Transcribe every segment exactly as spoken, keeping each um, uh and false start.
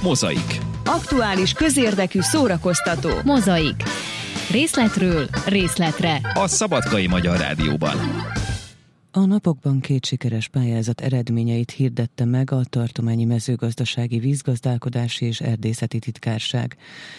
Mozaik. Aktuális, közérdekű, szórakoztató. Mozaik. Részletről részletre. A Szabadkai Magyar Rádióban. A napokban két sikeres pályázat eredményeit hirdette meg a Tartományi Mezőgazdasági Vízgazdálkodási és Erdészeti Titkárság.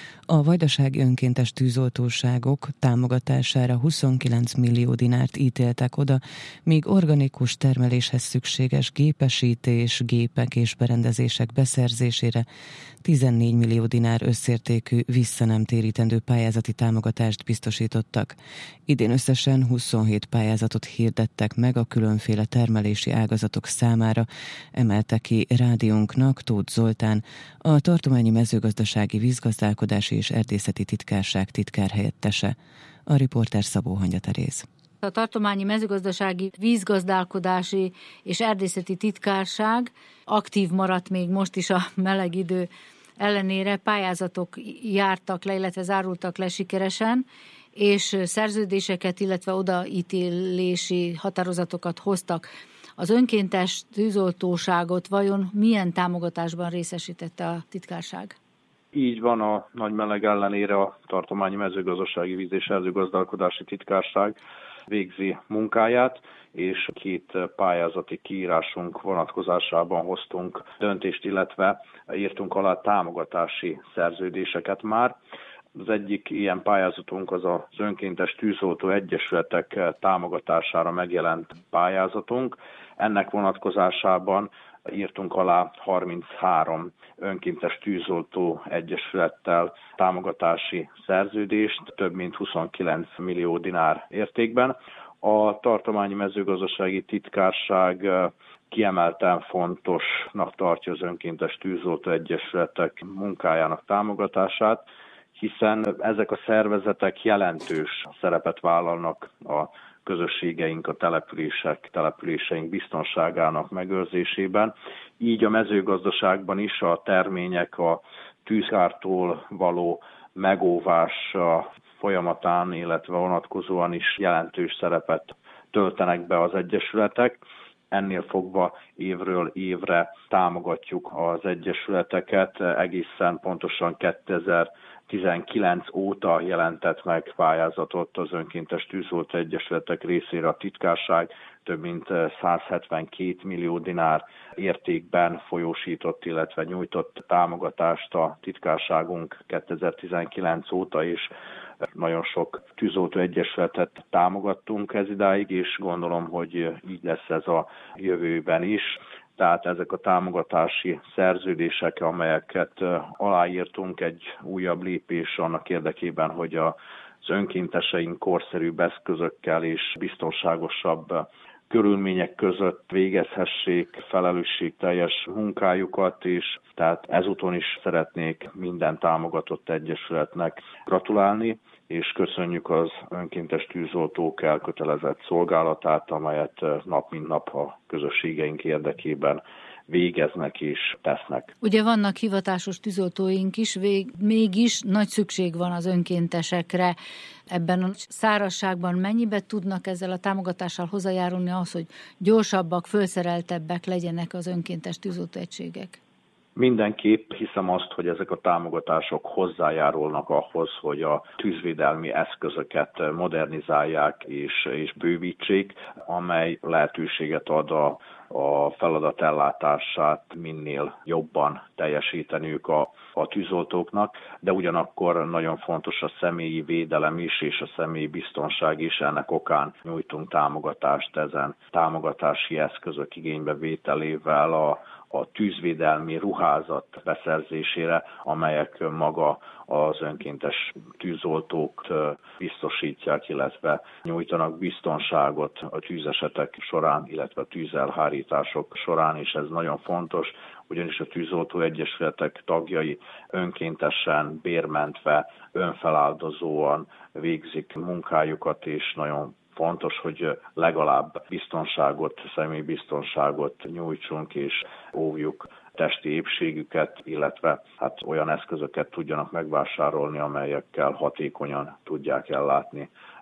A vajdasági önkéntes tűzoltóságok támogatására huszonkilenc millió dinárt ítéltek oda, míg organikus termeléshez szükséges gépesítés, gépek és berendezések beszerzésére tizennégy millió dinár összértékű visszanemtérítendő pályázati támogatást biztosítottak. Idén összesen huszonhét pályázatot hirdettek meg a különféle termelési ágazatok számára, emelte ki rádiónknak Tóth Zoltán, a Tartományi Mezőgazdasági Vízgazdálkodási és Erdészeti Titkárság titkárhelyettese. A riporter Szabó Hangya Teréz. A Tartományi Mezőgazdasági Vízgazdálkodási és Erdészeti Titkárság aktív maradt még most is a meleg idő ellenére, pályázatok jártak le, illetve zárultak le sikeresen, és szerződéseket, illetve odaítélési határozatokat hoztak. Az önkéntes tűzoltóságot vajon milyen támogatásban részesítette a titkárság? Így van, a nagy meleg ellenére a Tartományi Mezőgazdasági Víz- és Erdőgazdálkodási Titkárság végzi munkáját, és két pályázati kiírásunk vonatkozásában hoztunk döntést, illetve írtunk alá támogatási szerződéseket már. Az egyik ilyen pályázatunk az az önkéntes tűzoltó egyesületek támogatására megjelent pályázatunk. Ennek vonatkozásában írtunk alá harminchárom önkéntes tűzoltó egyesülettel támogatási szerződést, több mint huszonkilenc millió dinár értékben. A Tartományi Mezőgazdasági Titkárság kiemelten fontosnak tartja az önkéntes tűzoltó egyesületek munkájának támogatását, hiszen ezek a szervezetek jelentős szerepet vállalnak a közösségeink, a települések, településeink biztonságának megőrzésében. Így a mezőgazdaságban is a termények a tűzkártól való megóvása folyamatán, illetve vonatkozóan is jelentős szerepet töltenek be az egyesületek. Ennél fogva évről évre támogatjuk az egyesületeket, egészen pontosan kétezer-tizenkilenc óta jelentett meg pályázatot az önkéntes tűzoltó egyesületek részére a titkárság, több mint százhetvenkét millió dinár értékben folyósított, illetve nyújtott támogatást a titkárságunk kétezer-tizenkilenc óta is. Nagyon sok tűzoltó egyesületet támogattunk ez idáig, és gondolom, hogy így lesz ez a jövőben is. Tehát ezek a támogatási szerződések, amelyeket aláírtunk, egy újabb lépés annak érdekében, hogy az önkénteseink korszerűbb eszközökkel és biztonságosabb körülmények között végezhessék felelősségteljes munkájukat, és tehát ezúton is szeretnék minden támogatott egyesületnek gratulálni, és köszönjük az önkéntes tűzoltók elkötelezett szolgálatát, amelyet nap mint nap a közösségeink érdekében végeznek és tesznek. Ugye vannak hivatásos tűzoltóink is, vég, mégis nagy szükség van az önkéntesekre. Ebben a szárazságban mennyibe tudnak ezzel a támogatással hozzájárulni ahhoz, hogy gyorsabbak, fölszereltebbek legyenek az önkéntes tűzoltó egységek? Mindenképp hiszem azt, hogy ezek a támogatások hozzájárulnak ahhoz, hogy a tűzvédelmi eszközöket modernizálják és, és bővítsék, amely lehetőséget ad a, a feladat ellátását minél jobban teljesíteniük a, a tűzoltóknak, de ugyanakkor nagyon fontos a személyi védelem is, és a személyi biztonság is, ennek okán nyújtunk támogatást ezen támogatási eszközök igénybevételével a a tűzvédelmi ruházat beszerzésére, amelyek maga az önkéntes tűzoltók biztosítják, illetve nyújtanak biztonságot a tűzesetek során, illetve a tűzelhárítások során, és ez nagyon fontos, ugyanis a tűzoltó egyesületek tagjai önkéntesen, bérmentve, önfeláldozóan végzik munkájukat, és nagyon fontos, hogy legalább biztonságot, személybiztonságot nyújtsunk és óvjuk testi épségüket, illetve hát olyan eszközöket tudjanak megvásárolni, amelyekkel hatékonyan tudják ellátni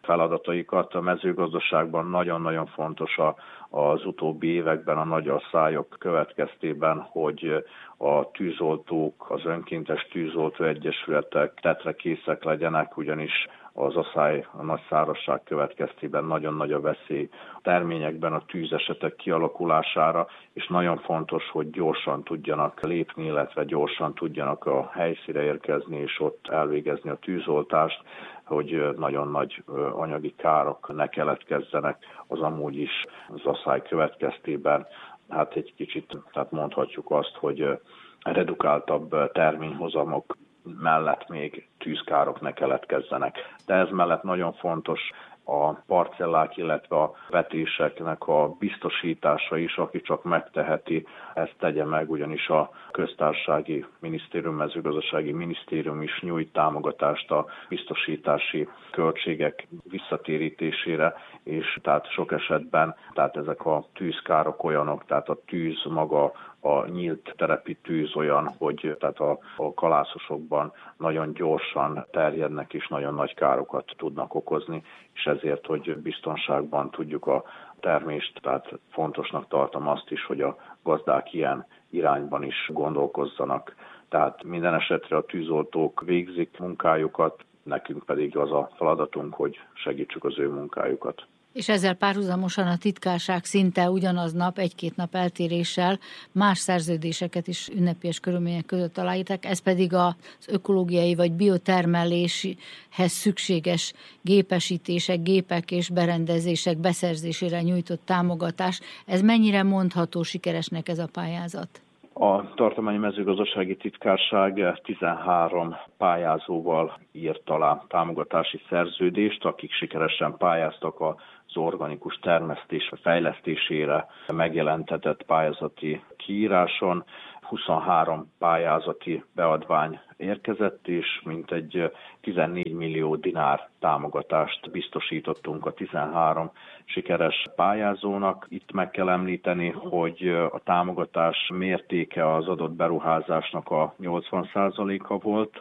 feladataikat. A mezőgazdaságban nagyon-nagyon fontos a, az utóbbi években a nagy asszályok következtében, hogy a tűzoltók, az önkéntes tűzoltó egyesületek tetre készek legyenek, ugyanis az asszály, a nagy szárazság következtében nagyon nagy a veszély a terményekben a tűzesetek kialakulására, és nagyon fontos, hogy gyorsan tudjanak lépni, illetve gyorsan tudjanak a helyszíre érkezni, és ott elvégezni a tűzoltást, hogy nagyon nagy anyagi károk ne keletkezzenek az amúgy is az asszály következtében. Hát egy kicsit, tehát mondhatjuk azt, hogy redukáltabb terményhozamok mellett még tűzkárok ne keletkezzenek. De ez mellett nagyon fontos a parcellák, illetve a vetéseknek a biztosítása is, aki csak megteheti, ezt tegye meg, ugyanis a köztársasági minisztérium, mezőgazdasági minisztérium is nyújt támogatást a biztosítási költségek visszatérítésére, és tehát sok esetben tehát ezek a tűzkárok olyanok, tehát a tűz maga, a nyílt terepi tűz olyan, hogy tehát a, a kalászosokban nagyon gyorsan terjednek és nagyon nagy károkat tudnak okozni, és ezért, hogy biztonságban tudjuk a termést, tehát fontosnak tartom azt is, hogy a gazdák ilyen irányban is gondolkozzanak. Tehát minden esetre a tűzoltók végzik munkájukat, nekünk pedig az a feladatunk, hogy segítsük az ő munkájukat. És ezzel párhuzamosan a titkárság szinte ugyanaznap, egy-két nap eltéréssel más szerződéseket is ünnepélyes körülmények között aláírták, ez pedig az ökológiai vagy biotermeléshez szükséges gépesítések, gépek és berendezések beszerzésére nyújtott támogatás. Ez mennyire mondható sikeresnek ez a pályázat? A Tartományi Mezőgazdasági Titkárság tizenhárom pályázóval írt alá támogatási szerződést, akik sikeresen pályáztak az organikus termesztés fejlesztésére megjelentetett pályázati kiíráson. huszonhárom pályázati beadvány érkezett, és mintegy tizennégy millió dinár támogatást biztosítottunk a tizenhárom sikeres pályázónak. Itt meg kell említeni, hogy a támogatás mértéke az adott beruházásnak a nyolcvan százaléka volt,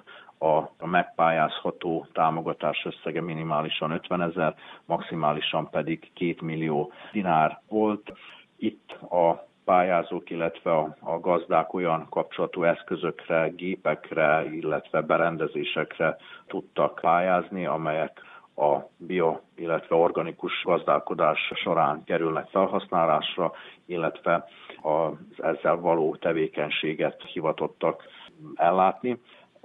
a megpályázható támogatás összege minimálisan ötvenezer, maximálisan pedig két millió dinár volt. Itt a pályázók, illetve a, a gazdák olyan kapcsolatú eszközökre, gépekre, illetve berendezésekre tudtak pályázni, amelyek a bio, illetve organikus gazdálkodás során kerülnek felhasználásra, illetve az ezzel való tevékenységet hivatottak ellátni.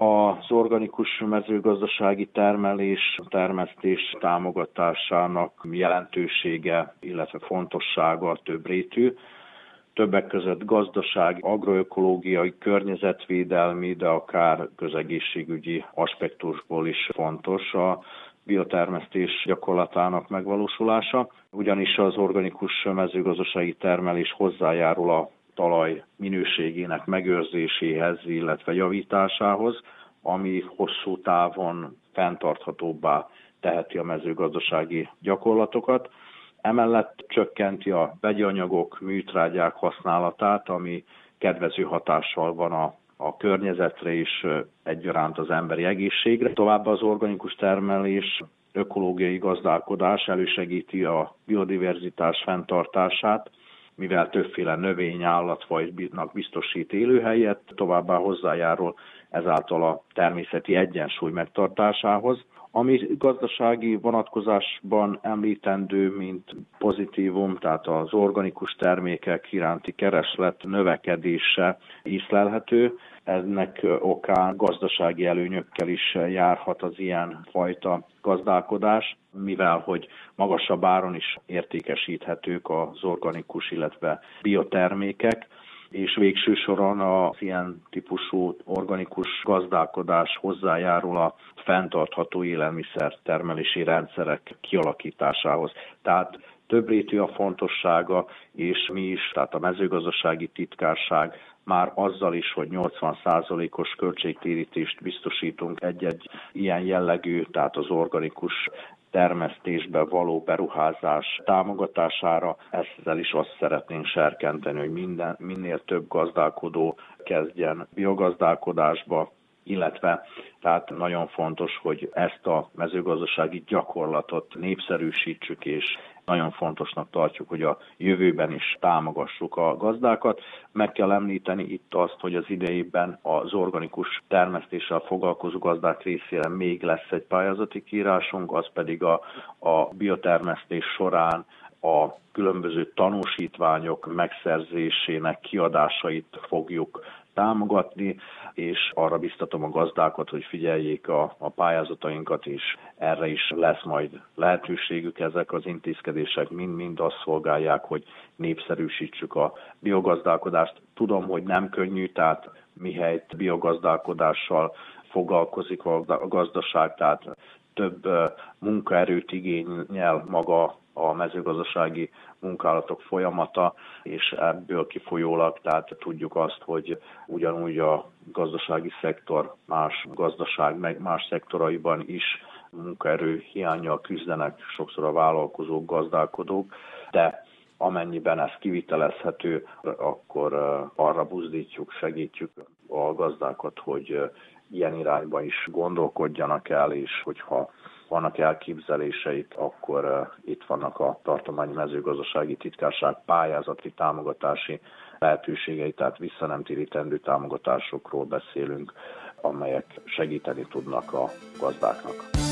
Az organikus mezőgazdasági termelés, termesztés támogatásának jelentősége, illetve fontossága többrétű. Többek között gazdasági, agroökológiai, környezetvédelmi, de akár közegészségügyi aspektusból is fontos a biotermesztés gyakorlatának megvalósulása, ugyanis az organikus mezőgazdasági termelés hozzájárul a talaj minőségének megőrzéséhez, illetve javításához, ami hosszú távon fenntarthatóbbá teheti a mezőgazdasági gyakorlatokat. Emellett csökkenti a vegyi anyagok, műtrágyák használatát, ami kedvező hatással van a, a környezetre és egyaránt az emberi egészségre. Továbbá az organikus termelés, ökológiai gazdálkodás elősegíti a biodiverzitás fenntartását, mivel többféle növény, állatfajnak biztosít élőhelyet, továbbá hozzájárul ezáltal a természeti egyensúly megtartásához. Ami gazdasági vonatkozásban említendő, mint pozitívum, tehát az organikus termékek iránti kereslet növekedése észlelhető. Ennek okán gazdasági előnyökkel is járhat az ilyen fajta gazdálkodás, mivel hogy magasabb áron is értékesíthetők az organikus, illetve biotermékek, és végső soron az ilyen típusú organikus gazdálkodás hozzájárul a fenntartható élelmiszer termelési rendszerek kialakításához. Tehát többrétű a fontossága, és mi is, tehát a mezőgazdasági titkárság már azzal is, hogy nyolcvan százalékos költségtérítést biztosítunk egy-egy ilyen jellegű, tehát az organikus termesztésbe való beruházás támogatására, ezzel is azt szeretnénk serkenteni, hogy minden, minél több gazdálkodó kezdjen biogazdálkodásba, illetve tehát nagyon fontos, hogy ezt a mezőgazdasági gyakorlatot népszerűsítsük, és nagyon fontosnak tartjuk, hogy a jövőben is támogassuk a gazdákat. Meg kell említeni itt azt, hogy az idejében az organikus termesztéssel foglalkozó gazdák részére még lesz egy pályázati kiírásunk, az pedig a, a biotermesztés során a különböző tanúsítványok megszerzésének kiadásait fogjuk támogatni, és arra biztatom a gazdákat, hogy figyeljék a, a pályázatainkat is. Erre is lesz majd lehetőségük, ezek az intézkedések mind-mind azt szolgálják, hogy népszerűsítsük a biogazdálkodást. Tudom, hogy nem könnyű, tehát mihelyt biogazdálkodással foglalkozik a gazdaság, tehát több munkaerőt igényel maga a mezőgazdasági munkálatok folyamata, és ebből kifolyólag tehát tudjuk azt, hogy ugyanúgy a gazdasági szektor más gazdaság, meg más szektoraiban is munkaerő hiánnyal küzdenek sokszor a vállalkozók, gazdálkodók, de amennyiben ez kivitelezhető, akkor arra buzdítjuk, segítjük a gazdákat, hogy ilyen irányba is gondolkodjanak el, és hogyha vannak elképzeléseik, akkor uh, itt vannak a Tartományi Mezőgazdasági Titkárság pályázati támogatási lehetőségei, tehát visszanemtérítendő támogatásokról beszélünk, amelyek segíteni tudnak a gazdáknak.